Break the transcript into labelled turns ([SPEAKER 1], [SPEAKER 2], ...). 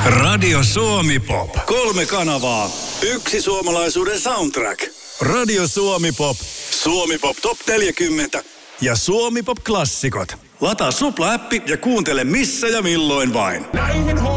[SPEAKER 1] Radio Suomi Pop. 3 kanavaa. Yksi suomalaisuuden soundtrack. Radio Suomi Pop. Suomi Pop Top 40. Ja Suomi Pop Klassikot. Lataa Supla-appi ja kuuntele missä ja milloin vain.
[SPEAKER 2] Näihin